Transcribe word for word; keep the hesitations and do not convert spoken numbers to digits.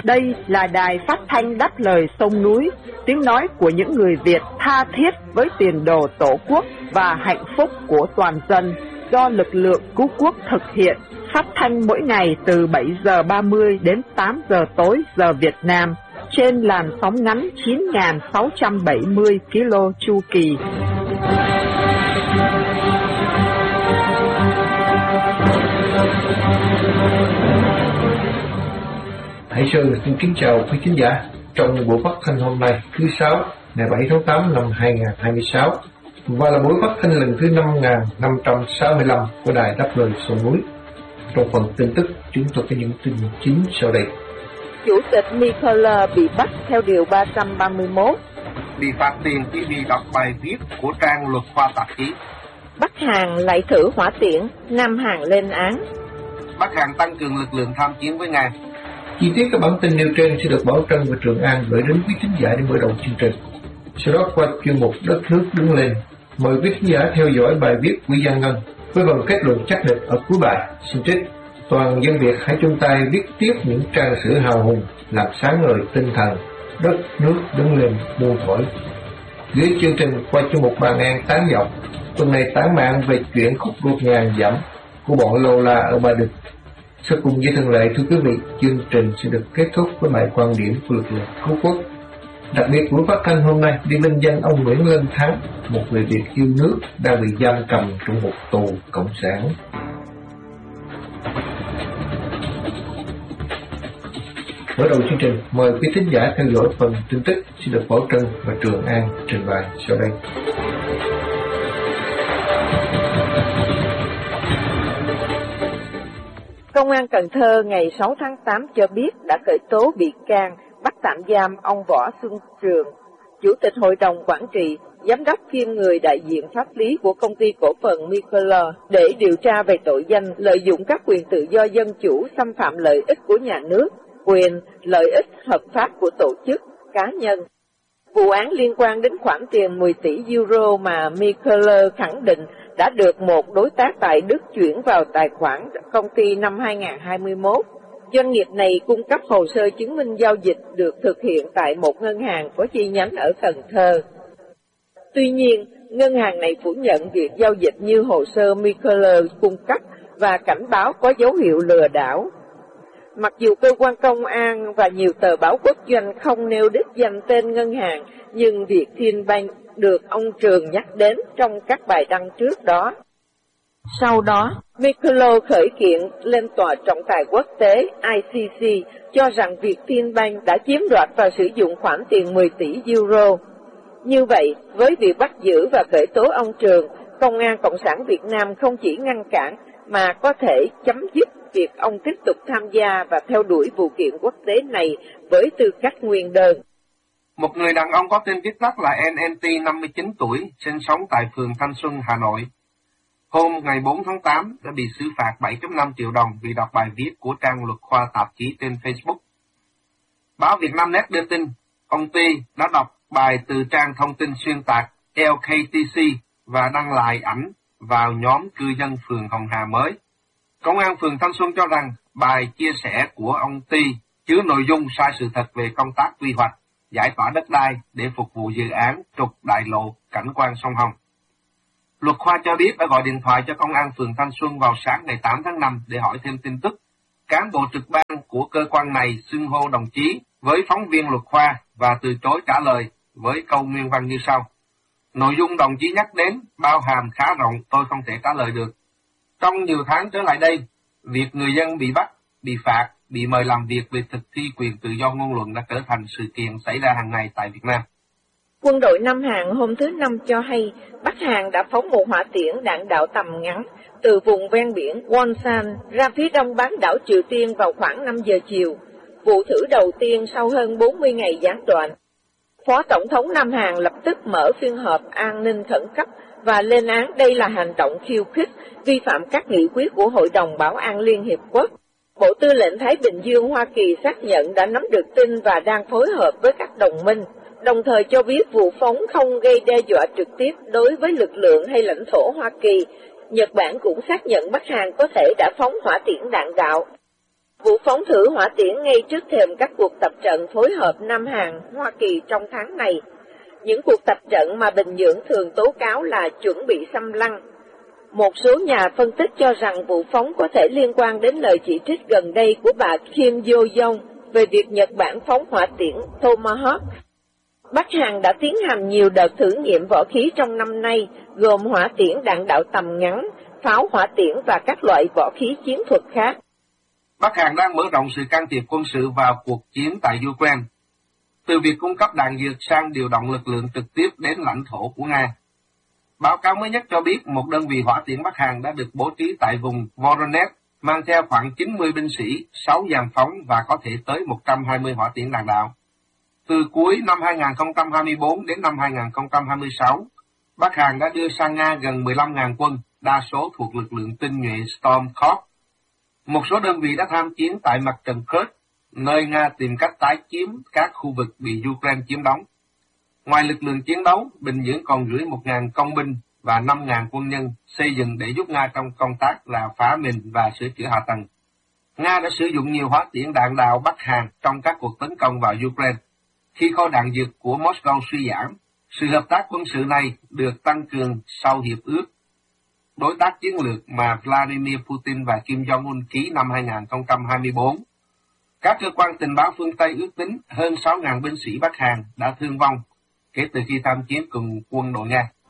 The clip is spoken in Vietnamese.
Đây là đài phát thanh đáp lời sông núi, tiếng nói của những người Việt tha thiết với tiền đồ Tổ quốc và hạnh phúc của toàn dân, do lực lượng cứu quốc thực hiện, phát thanh mỗi ngày từ bảy giờ ba mươi đến tám giờ tối giờ Việt Nam, trên làn sóng ngắn chín nghìn sáu trăm bảy mươi ki lô chu kỳ. Hải Sơn xin kính chào quý khán giả. Trong buổi phát thanh hôm nay, thứ sáu, ngày bảy tháng tám năm hai nghìn không trăm hai mươi sáu, và là buổi phát thanh lần thứ năm nghìn năm trăm sáu mươi lăm của đài đáp lời sông núi. Trong phần tin tức, chúng tôi có những tin chính sau đây. Chủ tịch Nicola bị bắt theo điều ba trăm ba mươi mốt. Bị phạt tiền chỉ vì đọc bài viết của trang Luật Khoa tạp chí. Bắc Hàn lại thử hỏa tiễn, Nam Hàn lên án. Bắc Hàn tăng cường lực lượng tham chiến với Nga. Chi tiết các bản tin nêu trên sẽ được Bảo Trân và Trường An gửi đến quý khán giả để mở đầu chương trình. Sau đó qua chuyên mục Đất nước đứng lên, mời quý khán giả theo dõi bài viết của Giang Ngân với phần kết luận chắc định ở cuối bài. Xin trích: toàn dân Việt hãy chung tay viết tiếp những trang sử hào hùng, làm sáng ngời tinh thần. Đất nước đứng lên buông thổi. Dưới chương trình qua chuyên mục Bàn An tán dọc, tuần này tán mạng về chuyện khúc ruột ngàn dặm của bọn Lô La ở Ba Đình. Sau cùng với thường lệ, thưa quý vị, chương trình sẽ được kết thúc với bài quan điểm của lực lượng cứu quốc. Đặc biệt buổi phát thanh hôm nay đi vinh danh ông Nguyễn Lân Thắng, một người Việt yêu nước đang bị giam cầm trong một tù cộng sản. Mở đầu chương trình, mời quý thính giả theo dõi phần tin tức sẽ được Bảo Trân và Trường An trình bày sau đây. Công an Cần Thơ ngày sáu tháng tám cho biết đã khởi tố bị can, bắt tạm giam ông Võ Xuân Trường, Chủ tịch Hội đồng Quản trị, Giám đốc kiêm người đại diện pháp lý của công ty cổ phần Micheler để điều tra về tội danh lợi dụng các quyền tự do dân chủ, xâm phạm lợi ích của nhà nước, quyền, lợi ích hợp pháp của tổ chức, cá nhân. Vụ án liên quan đến khoản tiền mười tỷ euro mà Micheler khẳng định đã được một đối tác tại Đức chuyển vào tài khoản công ty năm hai nghìn không trăm hai mươi mốt. Doanh nghiệp này cung cấp hồ sơ chứng minh giao dịch được thực hiện tại một ngân hàng có chi nhánh ở Cần Thơ. Tuy nhiên, ngân hàng này phủ nhận việc giao dịch như hồ sơ Micheler cung cấp và cảnh báo có dấu hiệu lừa đảo. Mặc dù cơ quan công an và nhiều tờ báo quốc doanh không nêu đích danh tên ngân hàng, nhưng Vietinbank được ông Trường nhắc đến trong các bài đăng trước đó. Sau đó, Micheler khởi kiện lên tòa trọng tài quốc tế I C C cho rằng Vietinbank đã chiếm đoạt và sử dụng khoản tiền mười tỷ euro. Như vậy, với việc bắt giữ và khởi tố ông Trường, Công an Cộng sản Việt Nam không chỉ ngăn cản mà có thể chấm dứt việc ông tiếp tục tham gia và theo đuổi vụ kiện quốc tế này với tư cách nguyên đơn. Một người đàn ông có tên viết tắt là N N T, năm mươi chín tuổi, sinh sống tại phường Thanh Xuân, Hà Nội. Hôm ngày bốn tháng tám đã bị xử phạt bảy phẩy năm triệu đồng vì đọc bài viết của trang Luật Khoa tạp chí trên Facebook. Báo Việt Nam Net đưa tin, ông T đã đọc bài từ trang thông tin xuyên tạc L K T C và đăng lại ảnh vào nhóm cư dân phường Hồng Hà mới. Công an phường Thanh Xuân cho rằng bài chia sẻ của ông T chứa nội dung sai sự thật về công tác quy hoạch, giải tỏa đất đai để phục vụ dự án trục đại lộ cảnh quan sông Hồng. Luật Khoa cho biết đã gọi điện thoại cho công an phường Thanh Xuân vào sáng ngày tám tháng năm để hỏi thêm tin tức. Cán bộ trực ban của cơ quan này xưng hô đồng chí với phóng viên Luật Khoa và từ chối trả lời với câu nguyên văn như sau: nội dung đồng chí nhắc đến bao hàm khá rộng, tôi không thể trả lời được. Trong nhiều tháng trở lại đây, việc người dân bị bắt, bị phạt, bị mời làm việc về thực thi quyền tự do ngôn luận đã trở thành sự kiện xảy ra hàng ngày tại Việt Nam. Quân đội Nam Hàn hôm thứ Năm cho hay Bắc Hàn đã phóng một hỏa tiễn đạn đạo tầm ngắn từ vùng ven biển Wonsan ra phía đông bán đảo Triều Tiên vào khoảng năm giờ chiều, vụ thử đầu tiên sau hơn bốn mươi ngày gián đoạn. Phó Tổng thống Nam Hàn lập tức mở phiên họp an ninh khẩn cấp và lên án đây là hành động khiêu khích, vi phạm các nghị quyết của Hội đồng Bảo an Liên Hiệp Quốc. Bộ Tư lệnh Thái Bình Dương Hoa Kỳ xác nhận đã nắm được tin và đang phối hợp với các đồng minh, đồng thời cho biết vụ phóng không gây đe dọa trực tiếp đối với lực lượng hay lãnh thổ Hoa Kỳ. Nhật Bản cũng xác nhận Bắc Hàn có thể đã phóng hỏa tiễn đạn đạo. Vụ phóng thử hỏa tiễn ngay trước thềm các cuộc tập trận phối hợp Nam Hàn, Hoa Kỳ trong tháng này. Những cuộc tập trận mà Bình Nhưỡng thường tố cáo là chuẩn bị xâm lăng. Một số nhà phân tích cho rằng vụ phóng có thể liên quan đến lời chỉ trích gần đây của bà Kim Yo-jong về việc Nhật Bản phóng hỏa tiễn Tomahawk. Bắc Hàn đã tiến hành nhiều đợt thử nghiệm võ khí trong năm nay, gồm hỏa tiễn đạn đạo tầm ngắn, pháo hỏa tiễn và các loại võ khí chiến thuật khác. Bắc Hàn đang mở rộng sự can thiệp quân sự vào cuộc chiến tại Ukraine, từ việc cung cấp đạn dược sang điều động lực lượng trực tiếp đến lãnh thổ của Nga. Báo cáo mới nhất cho biết một đơn vị hỏa tiễn Bắc Hàn đã được bố trí tại vùng Voronezh, mang theo khoảng chín mươi binh sĩ, sáu dàn phóng và có thể tới một trăm hai mươi hỏa tiễn đạn đạo. Từ cuối năm hai nghìn không trăm hai mươi tư đến năm hai nghìn không trăm hai mươi sáu, Bắc Hàn đã đưa sang Nga gần mười lăm nghìn quân, đa số thuộc lực lượng tinh nhuệ Storm Corps. Một số đơn vị đã tham chiến tại mặt trận Kursk, nơi Nga tìm cách tái chiếm các khu vực bị Ukraine chiếm đóng. Ngoài lực lượng chiến đấu, Bình Nhưỡng còn gửi một nghìn công binh và năm nghìn quân nhân xây dựng để giúp Nga trong công tác là phá mìn và sửa chữa hạ tầng. Nga đã sử dụng nhiều hỏa tiễn đạn đạo Bắc Hàn trong các cuộc tấn công vào Ukraine. Khi kho đạn dược của Moscow suy giảm, sự hợp tác quân sự này được tăng cường sau hiệp ước đối tác chiến lược mà Vladimir Putin và Kim Jong-un ký năm hai nghìn không trăm hai mươi tư. Các cơ quan tình báo phương Tây ước tính hơn sáu nghìn binh sĩ Bắc Hàn đã thương vong kể từ khi tham chiến cùng quân đội Nga.